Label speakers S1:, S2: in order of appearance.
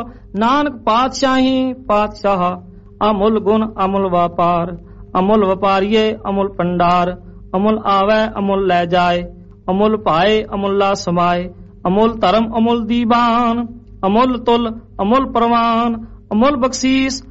S1: ਨਾਨਕ ਪਾਤਸ਼ਾਹੀ ਪਾਤਸ਼ਾਹ, ਅਮੁੱਲ ਗੁਣ ਅਮੁੱਲ ਵਪਾਰ, ਅਮੁੱਲ ਵਪਾਰੀਏ ਅਮੁੱਲ ਭੰਡਾਰ, ਅਮੁੱਲ ਆਵੈ ਅਮੁੱਲ ਲੈ ਜਾਏ, ਅਮੁੱਲ ਭਾਏ ਅਮੁੱਲਾ ਸਮਾਏ, ਅਮੁੱਲ ਧਰਮ ਅਮੁੱਲ ਦੀਵਾਨ, ਅਮੁੱਲ ਤੁਲ ਅਮੁੱਲ ਪ੍ਰਵਾਨ, ਅਮੁੱਲ ਬਖਸ਼ੀਸ